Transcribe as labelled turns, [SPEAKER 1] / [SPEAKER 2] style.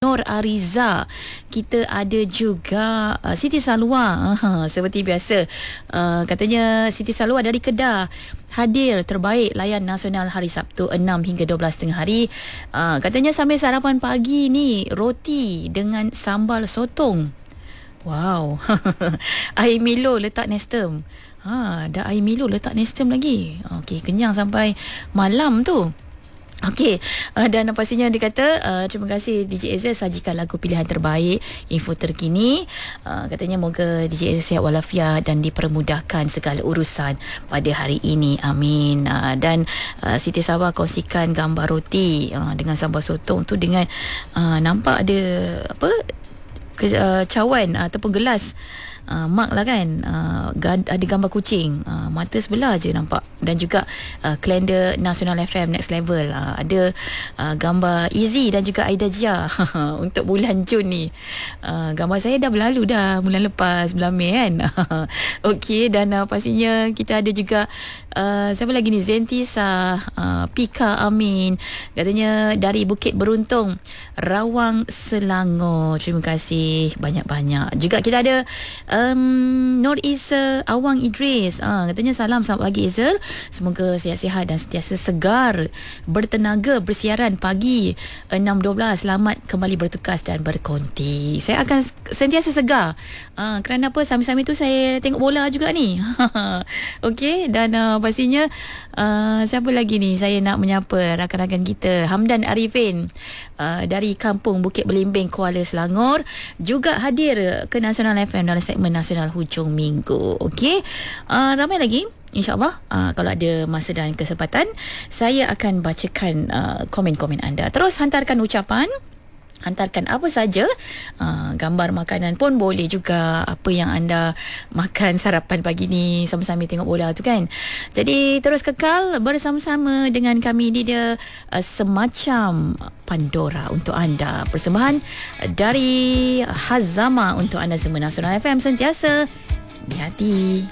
[SPEAKER 1] Nur Ariza. Kita ada juga Siti Salwa. Seperti biasa, katanya Siti Salwa dari Kedah hadir terbaik layan nasional hari Sabtu 6 hingga 12 tengah hari. Katanya sambil sarapan pagi ni roti dengan sambal sotong. Wow. Air Milo letak Nestem. Dah air Milo letak Nestem lagi. Okey, kenyang sampai malam tu. Okey, dan pastinya dia kata terima kasih DJ Ezra sajikan lagu pilihan terbaik, info terkini. Katanya moga DJ Ezra sihat walafiat dan dipermudahkan segala urusan pada hari ini. Amin. Dan Siti Sabah kongsikan gambar roti dengan sambal sotong tu dengan nampak ada cawan ataupun gelas mark lah kan, ada gambar kucing, mata sebelah je nampak. Dan juga kalender Nasional FM Next Level, ada gambar Izzy dan juga Aida Jia untuk bulan Jun ni. Gambar saya dah berlalu dah bulan lepas, bulan Mei kan. Okey, dan pastinya kita ada juga siapa lagi ni, Zentisa, Pika Amin, katanya dari Bukit Beruntung, Rawang, Selangor. Terima kasih banyak-banyak. Juga kita ada Nur Isa Awang Idris, katanya salam selamat pagi Izzal, semoga sihat-sihat dan sentiasa segar bertenaga bersiaran pagi 6.12. Selamat kembali bertugas dan berkonti. Saya akan sentiasa segar kerana apa, sambil-sambil tu saya tengok bola juga ni. Okey, dan pastinya siapa lagi ni saya nak menyapa rakan-rakan kita, Hamdan Arifin dari kampung Bukit Belimbing, Kuala Selangor, juga hadir ke Nasional FM dalam segmen Nasional Hujung Minggu. Okey, ramai lagi. InsyaAllah kalau ada masa dan kesempatan, saya akan bacakan komen-komen anda. Terus hantarkan ucapan, hantarkan apa saja, gambar makanan pun boleh juga, apa yang anda makan sarapan pagi ni sambil-sambil tengok bola tu kan. Jadi terus kekal bersama-sama dengan kami. Ini dia semacam Pandora untuk anda, persembahan dari Hazama untuk anda semua. Nasional FM sentiasa di hati.